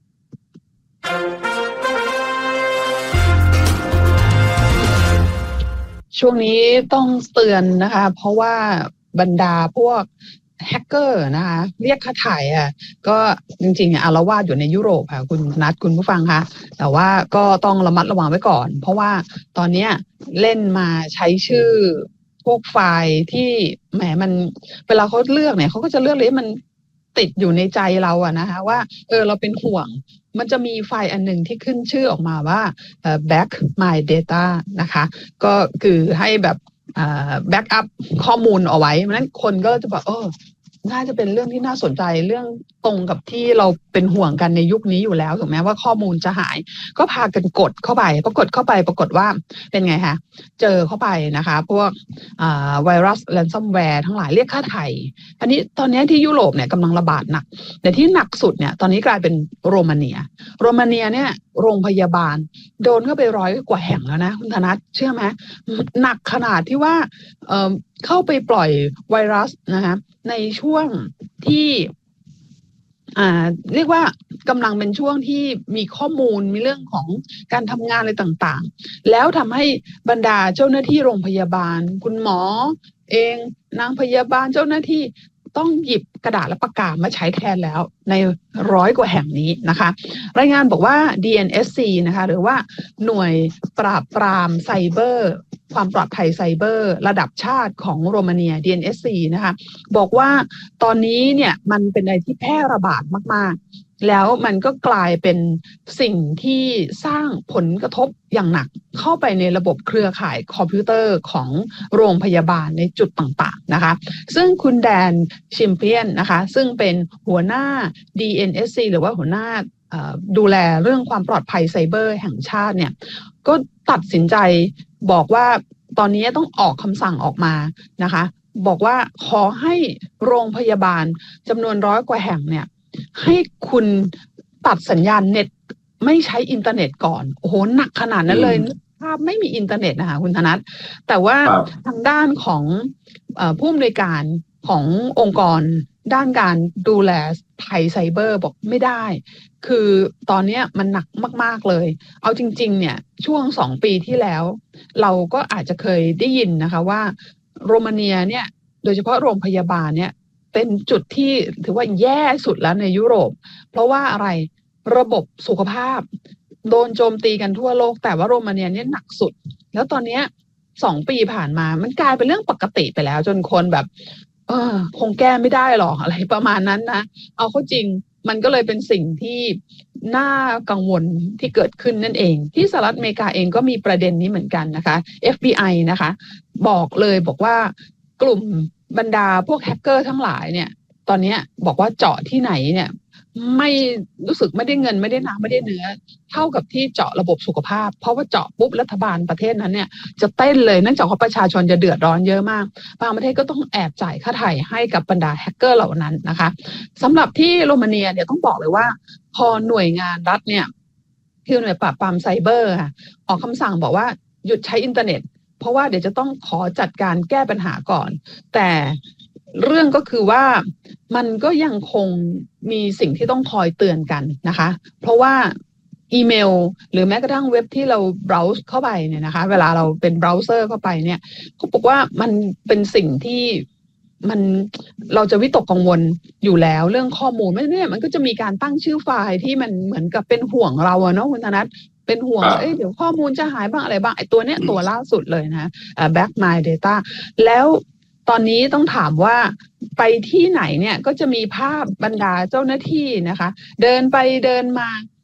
ช่วงนี้ต้องเตือนนะคะเพราะว่าบรรดาพวกแฮกเกอร์นะคะเรียกค่าถ่ายอ่ะก็จริงๆอ่ะอาละวาดอยู่ในยุโรปค่ะคุณนัทคุณผู้ฟังคะแต่ว่าก็ต้องระมัดระวังไว้ก่อนเพราะว่าตอนนี้เล่นมาใช้ชื่อพวกไฟล์ที่แหมมันเวลาเขาเลือกเนี่ยเขาก็จะเลือกเลยมันติดอยู่ในใจเราอะนะคะว่าเออเราเป็นห่วงมันจะมีไฟล์อันหนึ่งที่ขึ้นชื่อออกมาว่า back my data นะคะก็คือให้แบบแบ็กอัพข้อมูลเอาไว้เพราะนั้นคนก็จะบอกเออน่าจะเป็นเรื่องที่น่าสนใจเรื่องตรงกับที่เราเป็นห่วงกันในยุคนี้อยู่แล้วถูกไหมว่าข้อมูลจะหายก็พากันกดเข้าไปพอกดเข้าไปปรากฏว่าเป็นไงคะเจอเข้าไปนะคะพวกไวรัสแรนซัมแวร์ทั้งหลายเรียกค่าไถ่อันนี้ตอนนี้ที่ยุโรปเนี่ยกำลังระบาดหนักแต่ที่หนักสุดเนี่ยตอนนี้กลายเป็นโรมาเนียโรมาเนียเนี่ยโรงพยาบาลโดนเข้าไปร้อยกว่าแห่งแล้วนะคุณธนัทเชื่อไหมหนักขนาดที่ว่าเอ่อเข้าไปปล่อยไวรัสนะคะในช่วงที่อ่าเรียกว่ากำลังเป็นช่วงที่มีข้อมูลมีเรื่องของการทำงานอะไรต่างๆแล้วทำให้บรรดาเจ้าหน้าที่โรงพยาบาลคุณหมอเองนางพยาบาลเจ้าหน้าที่ต้องหยิบกระดาษและปากกามาใช้แทนแล้วในร้อยกว่าแห่งนี้นะคะรายงานบอกว่า ดี เอ็น เอส ซี นะคะหรือว่าหน่วยปราบปรามไซเบอร์ความปลอดภัยไซเบอร์ระดับชาติของโรมาเนีย ดี เอ็น เอส ซี นะคะบอกว่าตอนนี้เนี่ยมันเป็นอะไรที่แพร่ระบาดมากๆแล้วมันก็กลายเป็นสิ่งที่สร้างผลกระทบอย่างหนักเข้าไปในระบบเครือข่ายคอมพิวเตอร์ของโรงพยาบาลในจุดต่างๆนะคะซึ่งคุณแดนชิมเปียนนะคะซึ่งเป็นหัวหน้า ดี เอ็น เอส ซี หรือว่าหัวหน้าดูแลเรื่องความปลอดภัยไซเบอร์แห่งชาติเนี่ยก็ตัดสินใจบอกว่าตอนนี้ต้องออกคำสั่งออกมานะคะบอกว่าขอให้โรงพยาบาลจำนวนร้อยกว่าแห่งเนี่ยให้คุณตัดสัญญาณเน็ตไม่ใช้อินเทอร์เน็ตก่อนโอ้โหหนักขนาดนั้นเลยภาพไม่มีอินเทอร์เน็ตนะคะคุณธนัทแต่ว่าทางด้านของผู้อำนวยการขององค์กรด้านการดูแลภัยไซเบอร์บอกไม่ได้คือตอนนี้มันหนักมากๆเลยเอาจริงๆเนี่ยช่วงสองปีที่แล้วเราก็อาจจะเคยได้ยินนะคะว่าโรมาเนียเนี่ยโดยเฉพาะโรงพยาบาลเนี่ยเป็นจุดที่ถือว่าแย่สุดแล้วในยุโรปเพราะว่าอะไรระบบสุขภาพโดนโจมตีกันทั่วโลกแต่ว่าโรมาเนียเนี่ยหนักสุดแล้วตอนนี้สองปีผ่านมามันกลายเป็นเรื่องปกติไปแล้วจนคนแบบเออคงแก้ไม่ได้หรอกอะไรประมาณนั้นนะเอาเข้าจริงมันก็เลยเป็นสิ่งที่น่ากังวลที่เกิดขึ้นนั่นเองที่สหรัฐอเมริกาเองก็มีประเด็นนี้เหมือนกันนะคะ เอฟ บี ไอ นะคะบอกเลยบอกว่ากลุ่มบรรดาพวกแฮกเกอร์ทั้งหลายเนี่ยตอนนี้บอกว่าเจาะที่ไหนเนี่ยไม่รู้สึกไม่ได้เงินไม่ได้น้ำไม่ได้เนื้อเท่ากับที่เจาะระบบสุขภาพเพราะว่าเจาะปุ๊บรัฐบาลประเทศนั้นเนี่ยจะเต้นเลยเนื่องจากว่าประชาชนจะเดือดร้อนเยอะมากบางประเทศก็ต้องแอบจ่ายค่าไถ่ให้กับบรรดาแฮกเกอร์เหล่านั้นนะคะสำหรับที่โรมาเนียเนี่ยต้องบอกเลยว่าพอหน่วยงานรัฐเนี่ยคือหน่วยปราบปรามไซเบอร์ค่ะออกคำสั่งบอกว่าหยุดใช้อินเทอร์เน็ตเพราะว่าเดี๋ยวจะต้องขอจัดการแก้ปัญหาก่อนแต่เรื่องก็คือว่ามันก็ยังคงมีสิ่งที่ต้องคอยเตือนกันนะคะเพราะว่าอีเมลหรือแม้กระทั่งเว็บที่เราเบราว์เข้าไปเนี่ยนะคะเวลาเราเป็นเบราว์เซอร์เข้าไปเนี่ยเขาบอกว่ามันเป็นสิ่งที่มันเราจะวิตกกังวลอยู่แล้วเรื่องข้อมูลไม่เนี่ยมันก็จะมีการตั้งชื่อไฟล์ที่มันเหมือนกับเป็นห่วงเราอะเนาะคุณธนัทเป็นห่วงเอ้ยเดี๋ยวข้อมูลจะหายบ้างอะไรบ้างไอ้ตัวเนี้ยตัวล่าสุดเลยนะเอ่อ back my data แล้วตอนนี้ต้องถามว่าไปที่ไหนเนี่ยก็จะมีภาพบรรดาเจ้าหน้าที่นะคะเดินไปเดินมา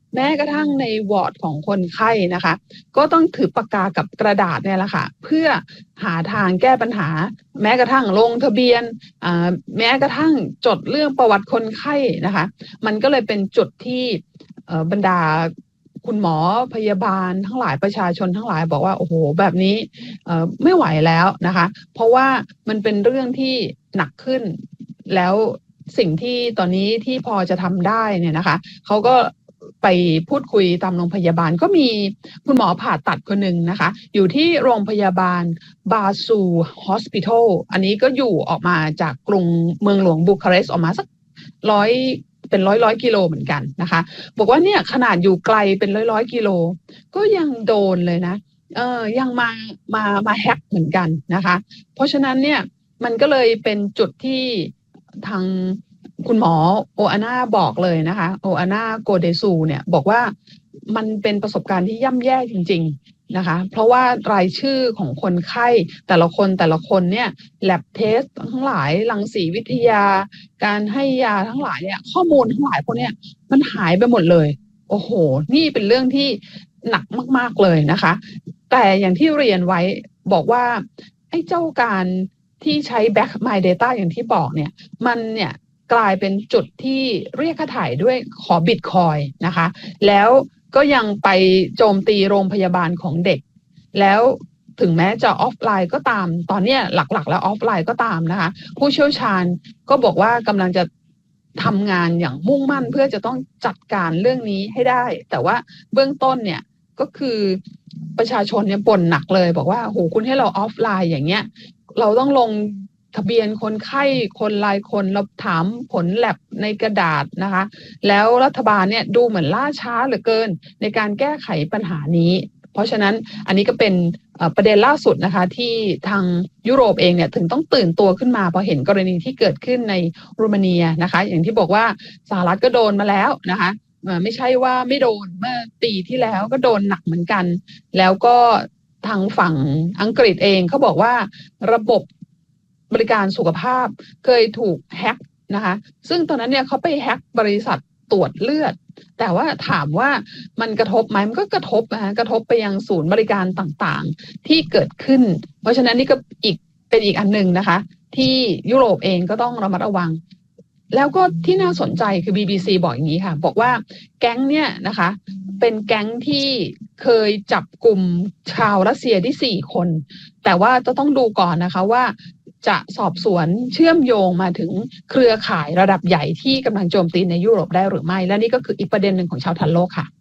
แม้กระทั่งในวอร์ดของคนไข้นะคะก็ต้องถือปากกากับกระดาษเนี่ยแหละค่ะเพื่อหาทางแก้ปัญหาแม้กระทั่งลงทะเบียนแม้กระทั่งจดเรื่องประวัติคนไข้นะคะมันก็เลยเป็นจุดที่บรรดาคุณหมอพยาบาลทั้งหลายประชาชนทั้งหลายบอกว่าโอ้โหแบบนี้ไม่ไหวแล้วนะคะเพราะว่ามันเป็นเรื่องที่หนักขึ้นแล้วสิ่งที่ตอนนี้ที่พอจะทำได้เนี่ยนะคะเขาก็ไปพูดคุยตามโรงพยาบาลก็มีคุณหมอผ่าตัดคนหนึ่งนะคะอยู่ที่โรงพยาบาลบาซูฮอสพิทอลอันนี้ก็อยู่ออกมาจากกรุงเมืองหลวงบูคาเรสต์ออกมาสักร้อยเป็นร้อยร้อยกิโลเหมือนกันนะคะบอกว่าเนี่ยขนาดอยู่ไกลเป็นร้อยร้อยกิโลก็ยังโดนเลยนะเออยังมามามาแฮกเหมือนกันนะคะเพราะฉะนั้นเนี่ยมันก็เลยเป็นจุดที่ทางคุณหมอโออาน่าบอกเลยนะคะโออาน่าโกเดซูเนี่ยบอกว่ามันเป็นประสบการณ์ที่ย่ำแย่จริงๆนะคะเพราะว่ารายชื่อของคนไข้แต่ละคนแต่ละคนเนี่ย lab test ทั้งหลายรังสีวิทยาการให้ยาทั้งหลายเนี่ยข้อมูลทั้งหลายพวกเนี้ยมันหายไปหมดเลยโอ้โหนี่เป็นเรื่องที่หนักมากๆเลยนะคะแต่อย่างที่เรียนไว้บอกว่าไอ้เจ้าการที่ใช้ back my data อย่างที่บอกเนี่ยมันเนี่ยกลายเป็นจุดที่เรียกค่าถ่ายด้วยขอบิตคอยน์นะคะแล้วก็ยังไปโจมตีโรงพยาบาลของเด็กแล้วถึงแม้จะออฟไลน์ก็ตามตอนนี้หลักๆแล้วออฟไลน์ก็ตามนะคะผู้เชี่ยวชาญก็บอกว่ากำลังจะทำงานอย่างมุ่งมั่นเพื่อจะต้องจัดการเรื่องนี้ให้ได้แต่ว่าเบื้องต้นเนี่ยก็คือประชาชนเนี่ยบ่นหนักเลยบอกว่าโหคุณให้เราออฟไลน์อย่างเงี้ยเราต้องลงทะเบียนคนไข้คนรายคนเราถามผลแลบในกระดาษนะคะแล้วรัฐบาลเนี่ยดูเหมือนล่าช้าเหลือเกินในการแก้ไขปัญหานี้เพราะฉะนั้นอันนี้ก็เป็นประเด็นล่าสุดนะคะที่ทางยุโรปเองเนี่ยถึงต้องตื่นตัวขึ้นมาพอเห็นกรณีที่เกิดขึ้นในโรมาเนียนะคะอย่างที่บอกว่าสหรัฐก็โดนมาแล้วนะคะไม่ใช่ว่าไม่โดนเมื่อปีที่แล้วก็โดนหนักเหมือนกันแล้วก็ทางฝั่งอังกฤษเองเขาบอกว่าระบบบริการสุขภาพเคยถูกแฮ็กนะคะซึ่งตอนนั้นเนี่ยเขาไปแฮ็กบริษัทตรวจเลือดแต่ว่าถามว่ามันกระทบไหมมันก็กระทบนะกระทบไปยังศูนย์บริการต่างๆที่เกิดขึ้นเพราะฉะนั้นนี่ก็อีกเป็นอีกอันหนึ่งนะคะที่ยุโรปเองก็ต้องระมัดระวังแล้วก็ที่น่าสนใจคือ บี บี ซี บอกอย่างนี้ค่ะบอกว่าแก๊งเนี่ยนะคะเป็นแก๊งที่เคยจับกลุ่มชาวรัสเซียที่สี่คนแต่ว่าจะต้องดูก่อนนะคะว่าจะสอบสวนเชื่อมโยงมาถึงเครือข่ายระดับใหญ่ที่กำลังโจมตีในยุโรปได้หรือไม่และนี่ก็คืออีกประเด็นหนึ่งของชาวทันโลกค่ะ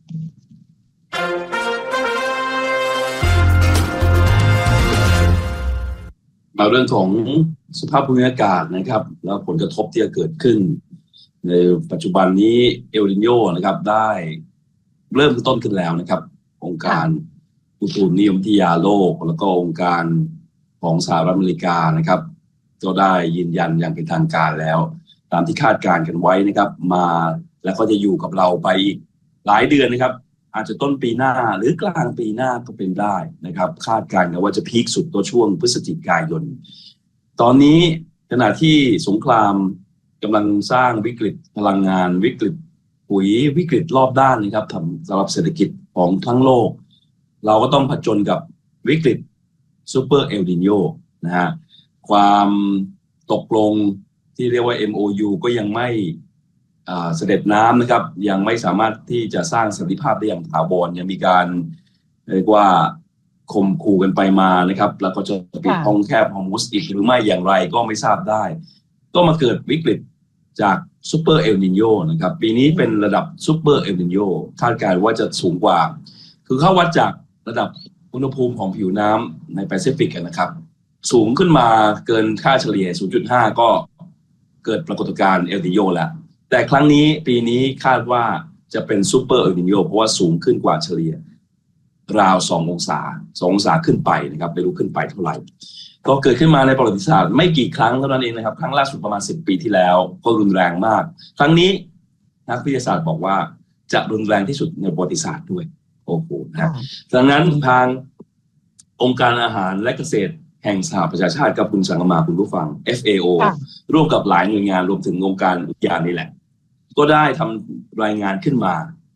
มาเรื่องของสภาพภูมิอากาศนะครับแล้วผลกระทบที่จะเกิดขึ้นในปัจจุบันนี้เอลนิโญนะครับได้เริ่มต้นขึ้นแล้วนะครับองค์การอุตุนิยมวิทยาโลกแล้วก็องค์การของสหรัฐอเมริกานะครับก็ได้ยืนยันอย่างเป็นทางการแล้วตามที่คาดการณ์กันไว้นะครับมาแล้วก็จะอยู่กับเราไปอีกหลายเดือนนะครับอาจจะต้นปีหน้าหรือกลางปีหน้าก็เป็นได้นะครับคาดการณ์กันว่าจะพีคสุดตัวช่วงพฤศจิกายนตอนนี้ขณะที่สงครามกำลังสร้างวิกฤตพลังงานวิกฤตปุ๋ยวิกฤตรอบด้านนะครับสำหรับเศรษฐกิจของทั้งโลกเราก็ต้องผจญกับวิกฤตซูเปอร์เอลนิโญนะฮะความตกลงที่เรียกว่า เอ็ม โอ ยู ก็ยังไม่เสด็จน้ำนะครับยังไม่สามารถที่จะสร้างสันติภาพได้อย่างถาวรยังมีการเรียกว่าข่มขู่กันไปมานะครับแล้วก็จะปิดช่องแคบฮอร์มุซอีกหรือไม่อย่างไรก็ไม่ทราบได้ก็มาเกิดวิกฤตจากซูเปอร์เอลนิโญนะครับปีนี้เป็นระดับซูเปอร์เอลนิโญคาดการณ์ว่าจะสูงกว่าคือเขาวัดจากระดับอุณหภูมิของผิวน้ำในแปซิฟิกนะครับสูงขึ้นมาเกินค่าเฉลี่ย ศูนย์จุดห้า ก็เกิดปรากฏการณ์เอลนิโญแล้วแต่ครั้งนี้ปีนี้คาดว่าจะเป็นซูเปอร์เอลนิโญเพราะว่าสูงขึ้นกว่าเฉลี่ยราวสององศาสององศาขึ้นไปนะครับไม่รู้ขึ้นไปเท่าไหร่ก็เกิดขึ้นมาในประวัติศาสตร์ไม่กี่ครั้งเท่านั้นเองนะครับครั้งล่าสุดประมาณสิบปีที่แล้วก็รุนแรงมากครั้งนี้นักวิทยาศาสตร์บอกว่าจะรุนแรงที่สุดในประวัติศาสตร์ด้วยโอ้โหนะดังนั้นทางองค์การอาหารและเกษตรแห่งสหประชาชาติกับคุณสังกมาคุณผู้ฟัง เอฟ เอ โอ ร่วมกับหลายหน่วยงานรวมถึงองค์การอุทยานนี่แหละก็ได้ทำรายงานขึ้นมา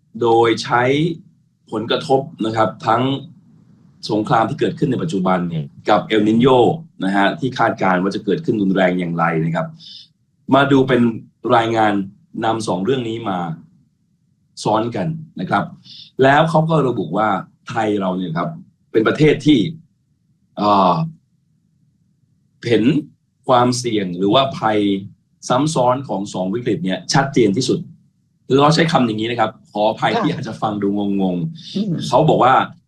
โดยใช้ผลกระทบนะครับทั้งสงครามที่เกิดขึ้นในปัจจุบันเนี่ยกับเอลนิโญนะฮะที่คาดการณ์ว่าจะเกิดขึ้นรุนแรงอย่างไรนะครับมาดูเป็นรายงานนำสองเรื่องนี้มาซ้อนกันนะครับแล้วเขาก็ระบุว่าไทยเราเนี่ยครับเป็นประเทศที่เห็นความเสี่ยงหรือว่าภัยซ้ำซ้อนของสองวิกฤตเนี่ยชัดเจนที่สุดหรือเราใช้คำอย่างนี้นะครับขออภัยที่อาจจะฟังดูงงๆเขาบอกว่า